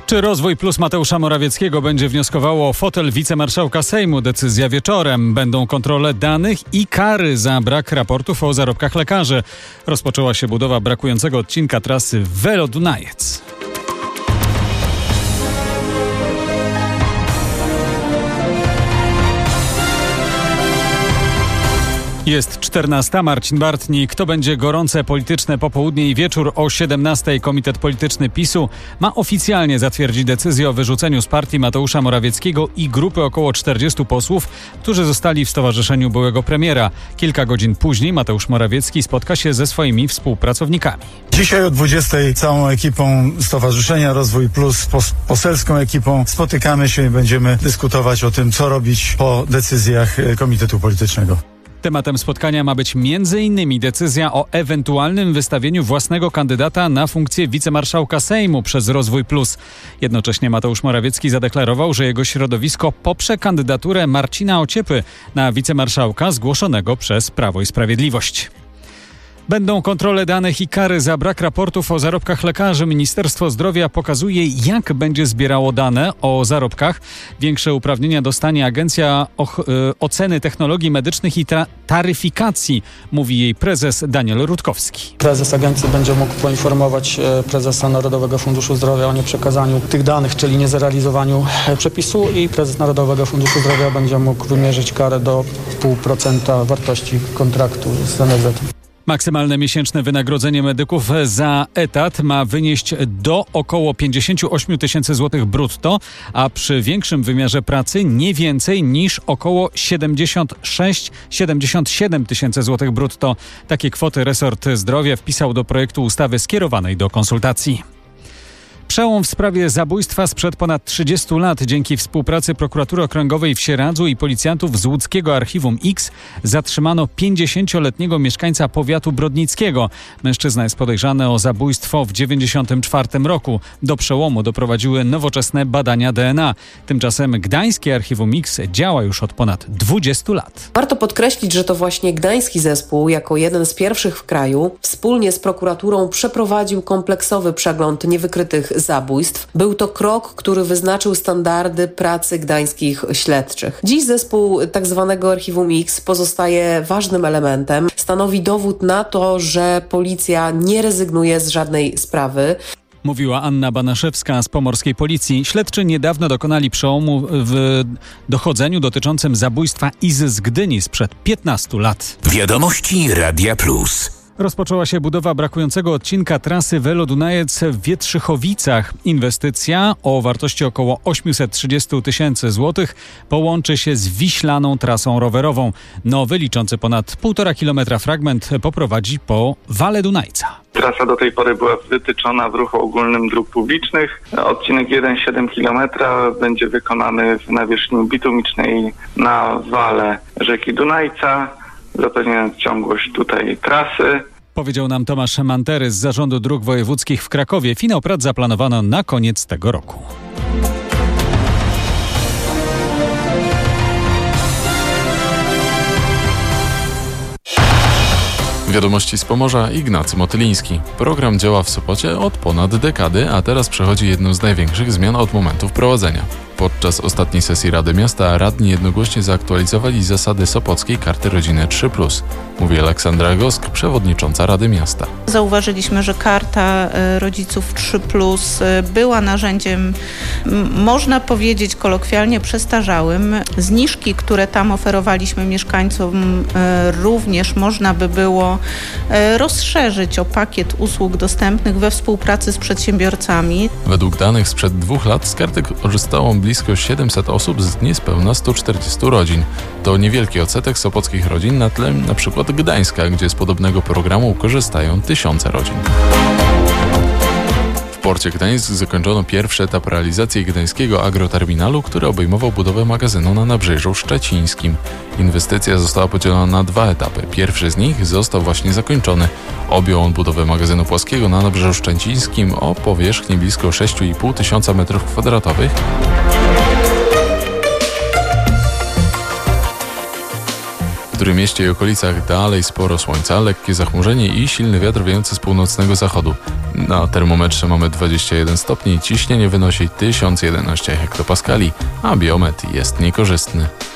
Czy Rozwój Plus Mateusza Morawieckiego będzie wnioskowało o fotel wicemarszałka Sejmu? Decyzja wieczorem. Będą kontrole danych i kary za brak raportów o zarobkach lekarzy. Rozpoczęła się budowa brakującego odcinka trasy Welo-Dunajec. Jest 14. Marcin Bartnik. To będzie gorące polityczne popołudnie i wieczór o 17. Komitet Polityczny PiS-u ma oficjalnie zatwierdzić decyzję o wyrzuceniu z partii Mateusza Morawieckiego i grupy około 40 posłów, którzy zostali w stowarzyszeniu byłego premiera. Kilka godzin później Mateusz Morawiecki spotka się ze swoimi współpracownikami. Dzisiaj o 20 całą ekipą Stowarzyszenia Rozwój Plus, poselską ekipą spotykamy się i będziemy dyskutować o tym, co robić po decyzjach Komitetu Politycznego. Tematem spotkania ma być m.in. decyzja o ewentualnym wystawieniu własnego kandydata na funkcję wicemarszałka Sejmu przez Rozwój Plus. Jednocześnie Mateusz Morawiecki zadeklarował, że jego środowisko poprze kandydaturę Marcina Ociepy na wicemarszałka zgłoszonego przez Prawo i Sprawiedliwość. Będą kontrole danych i kary za brak raportów o zarobkach lekarzy. Ministerstwo Zdrowia pokazuje, jak będzie zbierało dane o zarobkach. Większe uprawnienia dostanie Agencja Oceny Technologii Medycznych i Taryfikacji, mówi jej prezes Daniel Rutkowski. Prezes agencji będzie mógł poinformować prezesa Narodowego Funduszu Zdrowia o nieprzekazaniu tych danych, czyli niezrealizowaniu przepisu, i prezes Narodowego Funduszu Zdrowia będzie mógł wymierzyć karę do 0,5% wartości kontraktu z NFZ. Maksymalne miesięczne wynagrodzenie medyków za etat ma wynieść do około 58 tysięcy złotych brutto, a przy większym wymiarze pracy nie więcej niż około 76-77 tysięcy złotych brutto. Takie kwoty resort zdrowia wpisał do projektu ustawy skierowanej do konsultacji. Przełom w sprawie zabójstwa sprzed ponad 30 lat. Dzięki współpracy Prokuratury Okręgowej w Sieradzu i policjantów z łódzkiego Archiwum X zatrzymano 50-letniego mieszkańca powiatu brodnickiego. Mężczyzna jest podejrzany o zabójstwo w 1994 roku. Do przełomu doprowadziły nowoczesne badania DNA. Tymczasem gdańskie Archiwum X działa już od ponad 20 lat. Warto podkreślić, że to właśnie gdański zespół, jako jeden z pierwszych w kraju, wspólnie z prokuraturą przeprowadził kompleksowy przegląd niewykrytych zabójstw. Był to krok, który wyznaczył standardy pracy gdańskich śledczych. Dziś zespół tzw. Archiwum X pozostaje ważnym elementem. Stanowi dowód na to, że policja nie rezygnuje z żadnej sprawy. Mówiła Anna Banaszewska z pomorskiej policji. Śledczy niedawno dokonali przełomu w dochodzeniu dotyczącym zabójstwa Izy z Gdyni sprzed 15 lat. Wiadomości Radia Plus. Rozpoczęła się budowa brakującego odcinka trasy Welo-Dunajec w Wietrzychowicach. Inwestycja o wartości około 830 tysięcy złotych połączy się z wiślaną trasą rowerową. Nowy, liczący ponad 1,5 kilometra fragment poprowadzi po Wale Dunajca. Trasa do tej pory była wytyczona w ruchu ogólnym dróg publicznych. Odcinek 1,7 km będzie wykonany w nawierzchni bitumicznej na wale rzeki Dunajca, zapewniając ciągłość tutaj trasy. Powiedział nam Tomasz Mantery z Zarządu Dróg Wojewódzkich w Krakowie. Finał prac zaplanowano na koniec tego roku. Wiadomości z Pomorza, Ignacy Motyliński. Program działa w Sopocie od ponad dekady, a teraz przechodzi jedną z największych zmian od momentu wprowadzenia. Podczas ostatniej sesji Rady Miasta radni jednogłośnie zaktualizowali zasady Sopockiej Karty Rodziny 3+. Mówi Aleksandra Gosk, przewodnicząca Rady Miasta. Zauważyliśmy, że Karta Rodziców 3+ była narzędziem, można powiedzieć kolokwialnie, przestarzałym. Zniżki, które tam oferowaliśmy mieszkańcom, również można by było rozszerzyć o pakiet usług dostępnych we współpracy z przedsiębiorcami. Według danych sprzed 2 lat z karty korzystało blisko 700 osób z niespełna 140 rodzin. To niewielki odsetek sopockich rodzin na tle np. Gdańska, gdzie z podobnego programu korzystają tysiące rodzin. W porcie Gdańsk zakończono pierwszy etap realizacji gdańskiego agroterminalu, który obejmował budowę magazynu na Nabrzeżu Szczecińskim. Inwestycja została podzielona na 2 etapy. Pierwszy z nich został właśnie zakończony. Objął on budowę magazynu płaskiego na Nabrzeżu Szczecińskim o powierzchni blisko 6,5 tysiąca m2. Trójmieście i okolicach dalej sporo słońca, lekkie zachmurzenie i silny wiatr wiejący z północnego zachodu. Na termometrze mamy 21 stopni, ciśnienie wynosi 1011 hektopaskali, a biometr jest niekorzystny.